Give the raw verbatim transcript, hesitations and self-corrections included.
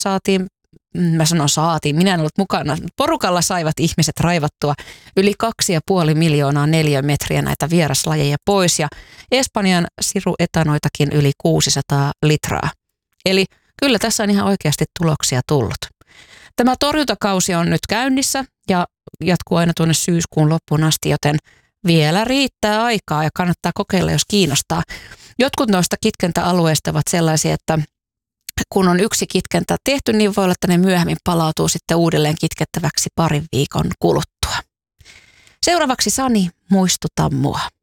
saatiin, mä sanon saatiin, minä en ollut mukana, porukalla saivat ihmiset raivattua yli kaksi ja puoli miljoonaa neliömetriä näitä vieraslajeja pois ja Espanjan siruetanoitakin yli kuusisataa litraa. Eli kyllä tässä on ihan oikeasti tuloksia tullut. Tämä torjuntakausi on nyt käynnissä ja jatkuu aina tuonne syyskuun loppuun asti, joten vielä riittää aikaa ja kannattaa kokeilla, jos kiinnostaa. Jotkut noista kitkentäalueista ovat sellaisia, että kun on yksi kitkentä tehty, niin voi olla, että ne myöhemmin palautuu sitten uudelleen kitkettäväksi parin viikon kuluttua. Seuraavaksi Sani, muistuta mua.